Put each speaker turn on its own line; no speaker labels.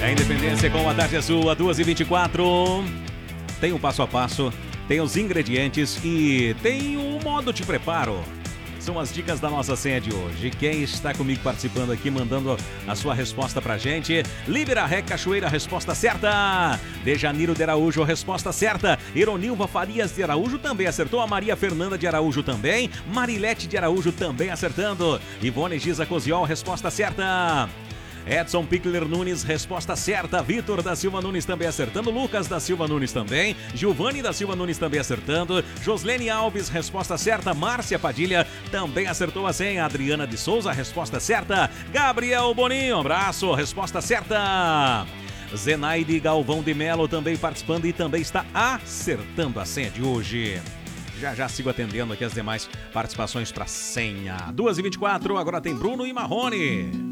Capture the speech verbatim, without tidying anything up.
A Independência com a tarde é sua, duas e vinte e quatro. Tem o passo a passo, tem os ingredientes e tem o modo de preparo. São as dicas da nossa senha de hoje. Quem está comigo participando aqui, mandando a sua resposta pra gente? Libera-Ré Cachoeira, resposta certa. Dejaniro de Araújo, resposta certa. Ironilva Farias de Araújo também acertou. A Maria Fernanda de Araújo também. Marilete de Araújo também acertando. Ivone Giza Coziol, resposta certa. Edson Pickler Nunes, resposta certa. Vitor da Silva Nunes também acertando. Lucas da Silva Nunes também. Giovanni da Silva Nunes também acertando. Joslene Alves, resposta certa. Márcia Padilha também acertou a senha. Adriana de Souza, resposta certa. Gabriel Boninho, abraço, resposta certa. Zenaide Galvão de Melo também participando e também está acertando a senha de hoje. Já já sigo atendendo aqui as demais participações para senha. duas e vinte e quatro, agora tem Bruno e Marrone.